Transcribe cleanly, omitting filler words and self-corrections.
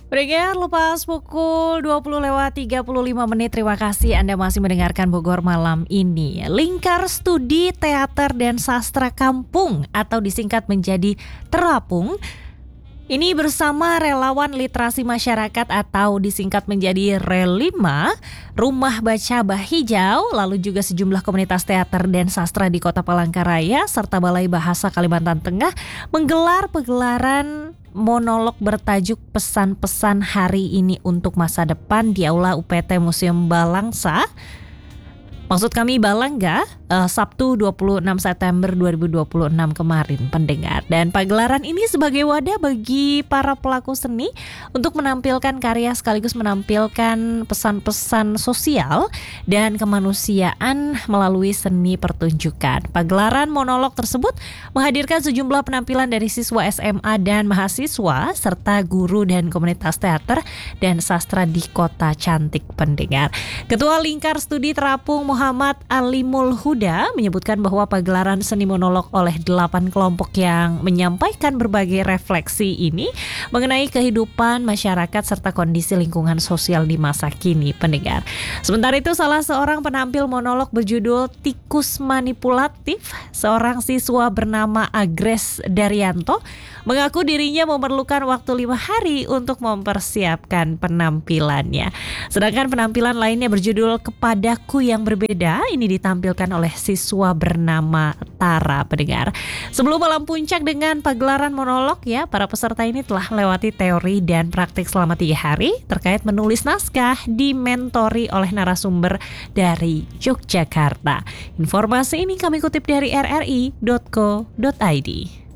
Pendengar, lepas pukul 20:35. Terima kasih Anda masih mendengarkan Bogor Malam ini. Lingkar Studi Teater dan Sastra Kampung atau disingkat menjadi Terapung. Ini bersama relawan literasi masyarakat atau disingkat menjadi REL5, Rumah Baca Bahijau, lalu juga sejumlah komunitas teater dan sastra di Kota Palangkaraya serta Balai Bahasa Kalimantan Tengah menggelar pegelaran monolog bertajuk Pesan-pesan Hari Ini untuk Masa Depan di Aula UPT Museum Balangsa. Maksud kami Balangga, Sabtu 26 September 2026 kemarin, pendengar. Dan pagelaran ini sebagai wadah bagi para pelaku seni untuk menampilkan karya sekaligus menampilkan pesan-pesan sosial dan kemanusiaan melalui seni pertunjukan. Pagelaran monolog tersebut menghadirkan sejumlah penampilan dari siswa SMA dan mahasiswa serta guru dan komunitas teater dan sastra di Kota Cantik, pendengar. Ketua Lingkar Studi Terapung Muhammad Alimul Huda menyebutkan bahwa pagelaran seni monolog oleh 8 kelompok yang menyampaikan berbagai refleksi ini mengenai kehidupan masyarakat serta kondisi lingkungan sosial di masa kini, pendengar. Sementara itu, salah seorang penampil monolog berjudul Tikus Manipulatif, seorang siswa bernama Agres Daryanto, mengaku dirinya memerlukan waktu 5 hari untuk mempersiapkan penampilannya. Sedangkan penampilan lainnya berjudul Kepadaku Yang Berbeda, ini ditampilkan oleh siswa bernama Tara, pendengar. Sebelum malam puncak dengan pagelaran monolog ya, para peserta ini telah melewati teori dan praktik selama 3 hari terkait menulis naskah, dimentori oleh narasumber dari Yogyakarta. Informasi ini kami kutip dari rri.co.id.